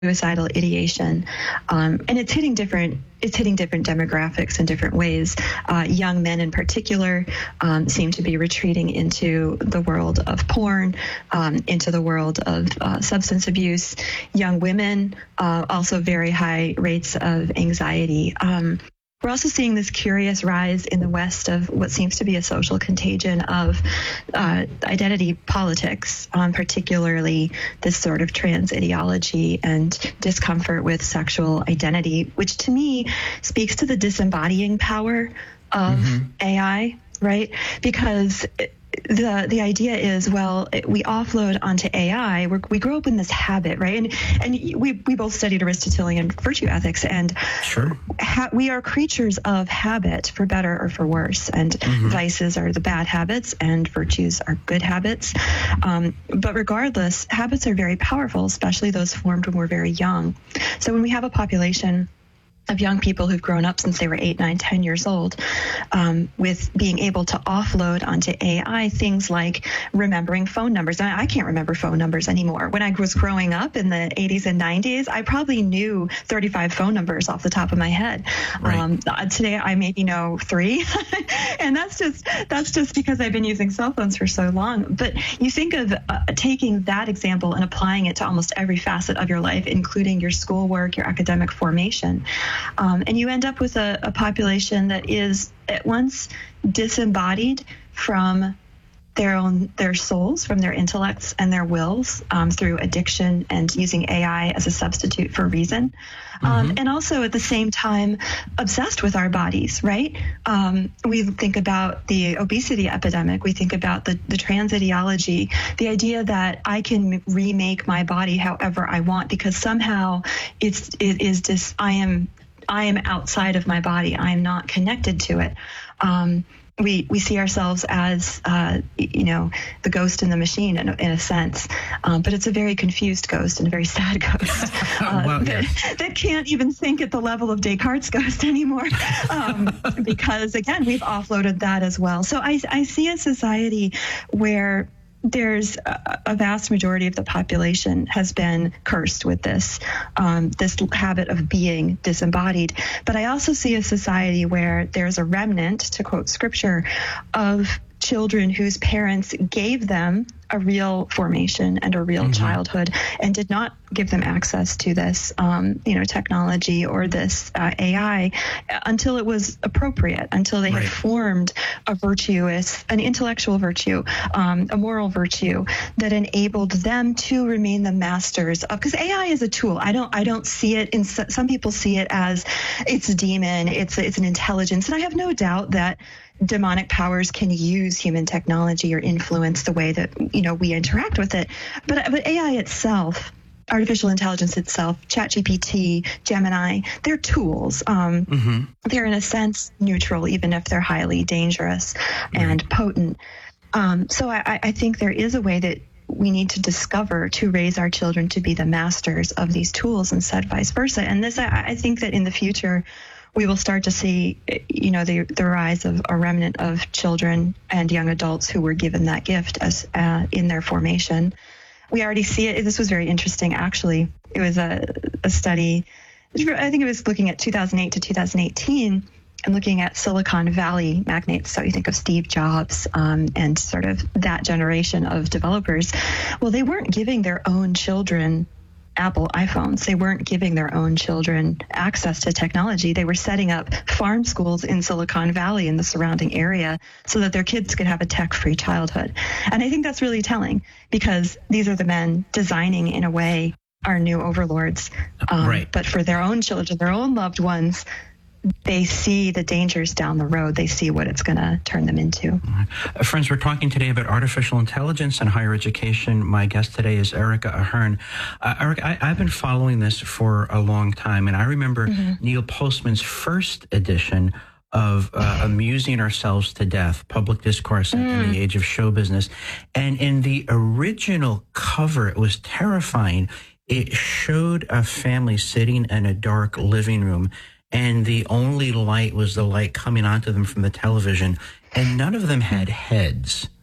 suicidal ideation, and it's hitting different demographics in different ways. Young men in particular seem to be retreating into the world of porn, into the world of substance abuse. Young women, also very high rates of anxiety. We're also seeing this curious rise in the West of what seems to be a social contagion of identity politics, particularly this sort of trans ideology and discomfort with sexual identity, which to me speaks to the disembodying power of AI, right? Because the idea is, well, we offload onto AI. We grow up in this habit, right? And we both studied Aristotelian virtue ethics, and sure. We are creatures of habit, for better or for worse. And vices are the bad habits, and virtues are good habits. But regardless, habits are very powerful, especially those formed when we're very young. So when we have a population of young people who've grown up since they were 8, 9, 10 years old, with being able to offload onto AI things like remembering phone numbers. I can't remember phone numbers anymore. When I was growing up in the 80s and 90s, I probably knew 35 phone numbers off the top of my head. Right. Today, I maybe know 3, and that's just because I've been using cell phones for so long. But you think of taking that example and applying it to almost every facet of your life, including your schoolwork, your academic formation. And you end up with a population that is at once disembodied from their souls, from their intellects and their wills, through addiction and using AI as a substitute for reason. And also at the same time obsessed with our bodies, right? We think about the obesity epidemic. We think about the trans ideology, the idea that I can remake my body however I want because somehow I am outside of my body. I am not connected to it. We see ourselves as, the ghost in the machine in a sense, but it's a very confused ghost and a very sad ghost that can't even think at the level of Descartes' ghost anymore, because again, we've offloaded that as well. So I see a society where there's a vast majority of the population has been cursed with this habit of being disembodied. But I also see a society where there's a remnant, to quote scripture, of children whose parents gave them a real formation and a real childhood and did not give them access to this, technology or this AI until it was appropriate, until they had formed an intellectual virtue, a moral virtue that enabled them to remain the masters of, because AI is a tool. I don't see it some people see it as it's a demon, it's an intelligence. And I have no doubt that demonic powers can use human technology or influence the way that we interact with it, but AI itself, artificial intelligence itself, ChatGPT, Gemini, they're tools. They're in a sense neutral, even if they're highly dangerous and potent. So I think there is a way that we need to discover to raise our children to be the masters of these tools, and said vice versa. And this, I think that in the future, we will start to see, the rise of a remnant of children and young adults who were given that gift as in their formation. We already see it. This was very interesting, actually. It was a study, I think it was looking at 2008 to 2018 and looking at Silicon Valley magnates. So you think of Steve Jobs and sort of that generation of developers. Well, they weren't giving their own children Apple iPhones. They weren't giving their own children access to technology. They were setting up farm schools in Silicon Valley and the surrounding area so that their kids could have a tech-free childhood. And I think that's really telling, because these are the men designing, in a way, our new overlords. But for their own children, their own loved ones, they see the dangers down the road. They see what it's going to turn them into. Friends, we're talking today about artificial intelligence and higher education. My guest today is Erica Ahern. Erica, I've been following this for a long time, and I remember Neil Postman's first edition of Amusing Ourselves to Death, Public Discourse in the Age of Show Business. And in the original cover, it was terrifying. It showed a family sitting in a dark living room, and the only light was the light coming onto them from the television, and none of them had heads.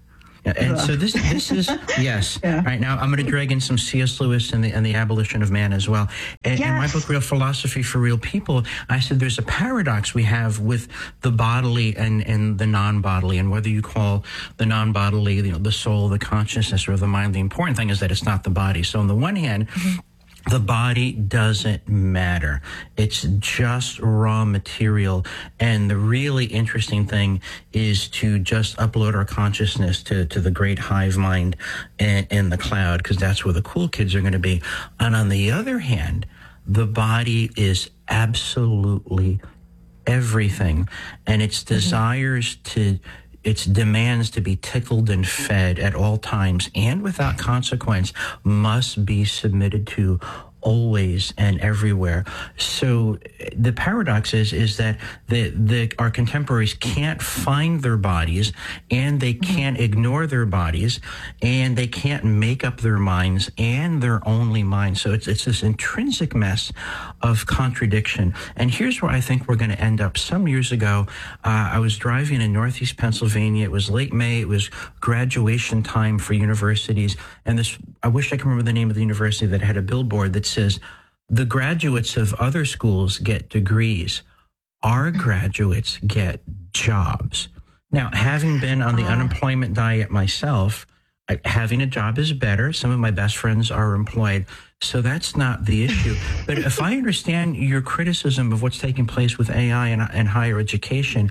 And so this is yes. Yeah. Right now, I'm going to drag in some C.S. Lewis and the abolition of man as well. And in my book, Real Philosophy for Real People, I said there's a paradox we have with the bodily and the non-bodily, and whether you call the non-bodily, the soul, the consciousness, or the mind. The important thing is that it's not the body. So on the one hand, the body doesn't matter. It's just raw material. And the really interesting thing is to just upload our consciousness to the great hive mind in the cloud, because that's where the cool kids are going to be. And on the other hand, the body is absolutely everything. And its desires its demands to be tickled and fed at all times and without consequence must be submitted to always and everywhere. So the paradox is that our contemporaries can't find their bodies, and they can't ignore their bodies, and they can't make up their minds and their only mind. So it's this intrinsic mess of contradiction. And here's where I think we're going to end up. Some years ago, I was driving in Northeast Pennsylvania. It was late May. It was graduation time for universities. And I wish I could remember the name of the university that had a billboard that says, the graduates of other schools get degrees. Our graduates get jobs. Now, having been on the unemployment diet myself, having a job is better. Some of my best friends are employed. So that's not the issue. But if I understand your criticism of what's taking place with AI and higher education,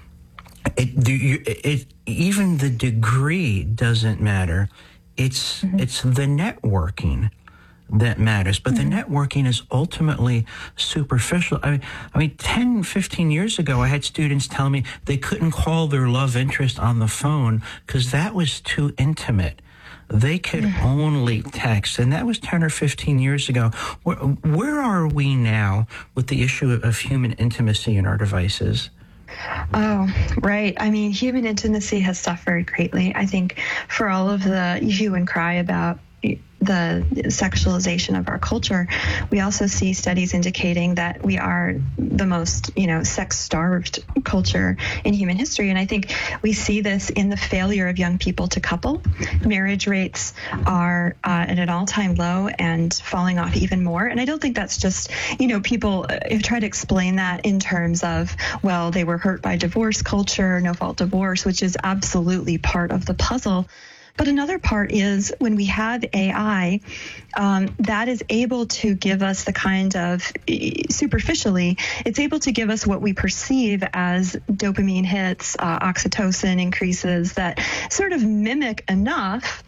even the degree doesn't matter. It's the networking that matters. But the networking is ultimately superficial. I mean, 10, 15 years ago, I had students tell me they couldn't call their love interest on the phone because that was too intimate. They could only text, and that was 10 or 15 years ago. Where are we now with the issue of human intimacy in our devices? Oh, right. I mean, human intimacy has suffered greatly. I think for all of the hue and cry about the sexualization of our culture, we also see studies indicating that we are the most, sex-starved culture in human history. And I think we see this in the failure of young people to couple. Marriage rates are at an all-time low and falling off even more. And I don't think that's just, people have tried to explain that in terms of, well, they were hurt by divorce culture, no-fault divorce, which is absolutely part of the puzzle. But another part is when we have AI, that is able to give us the kind of, superficially, it's able to give us what we perceive as dopamine hits, oxytocin increases that sort of mimic enough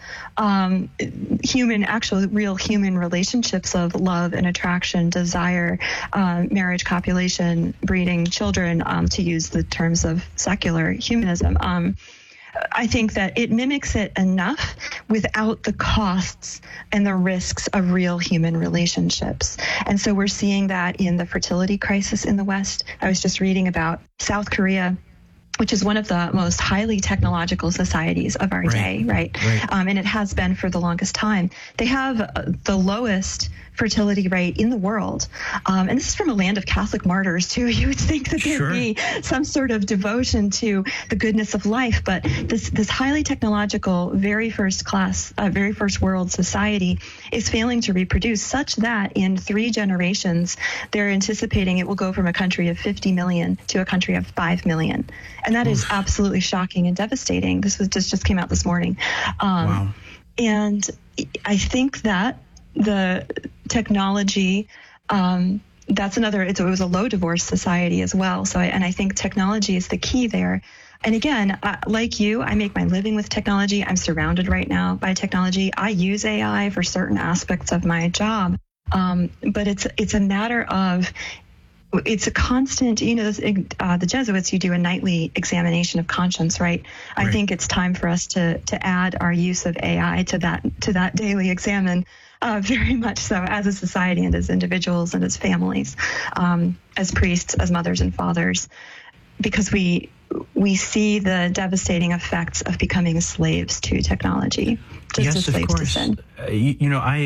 real human relationships of love and attraction, desire, marriage, copulation, breeding children, to use the terms of secular humanism. I think that it mimics it enough without the costs and the risks of real human relationships. And so we're seeing that in the fertility crisis in the West. I was just reading about South Korea, which is one of the most highly technological societies of our day, right? And it has been for the longest time. They have the lowest fertility rate in the world. And this is from a land of Catholic martyrs, too. You would think that there'd be some sort of devotion to the goodness of life. But this highly technological, very first world society is failing to reproduce, such that in 3 generations, they're anticipating it will go from a country of 50 million to a country of 5 million. And that is absolutely shocking and devastating. This was just came out this morning. Wow. And I think that the technology, that's another, it was a low divorce society as well. So, I think technology is the key there. And again, like you, I make my living with technology. I'm surrounded right now by technology. I use AI for certain aspects of my job. But it's a matter of, it's a constant, the Jesuits, you do a nightly examination of conscience, right? I think it's time for us to add our use of AI to that daily examine. Very much so, as a society and as individuals and as families, as priests, as mothers and fathers, because we see the devastating effects of becoming slaves to technology, just as slaves to sin.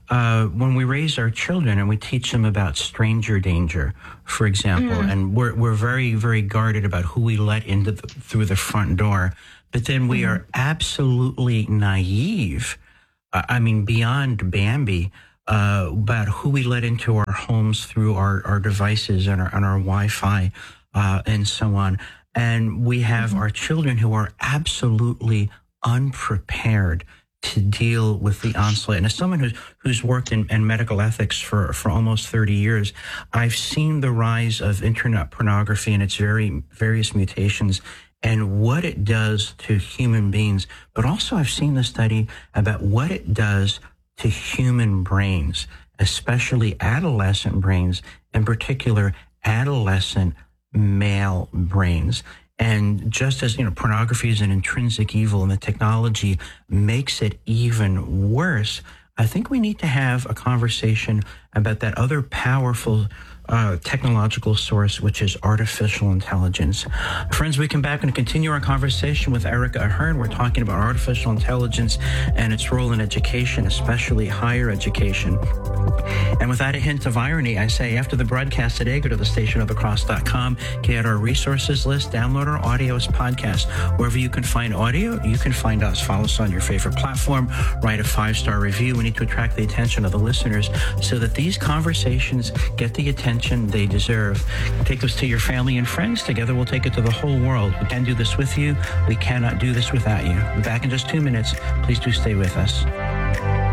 when we raise our children and we teach them about stranger danger, for example, and we're very, very guarded about who we let into through the front door, but then we are absolutely naive, beyond Bambi, about who we let into our homes through our devices and our Wi-Fi and so on. And we have our children who are absolutely unprepared to deal with the onslaught. And as someone who's worked in medical ethics for almost 30 years, I've seen the rise of internet pornography and its various mutations and what it does to human beings. But also I've seen the study about what it does to human brains, especially adolescent brains, in particular adolescent male brains. And just as, pornography is an intrinsic evil and the technology makes it even worse, I think we need to have a conversation about that other powerful technological source, which is artificial intelligence. Friends, we come back and continue our conversation with Erica Ahern. We're talking about artificial intelligence and its role in education, especially higher education. And without a hint of irony, I say after the broadcast today, go to thestationofthecross.com, get our resources list, download our audio as podcast. Wherever you can find audio, you can find us. Follow us on your favorite platform, write a 5-star review. We need to attract the attention of the listeners so that these conversations get the attention they deserve. Take this to your family and friends. Together we'll take it to the whole world. We can do this with you. We cannot do this without you. We'll be back in just 2 minutes. Please do stay with us.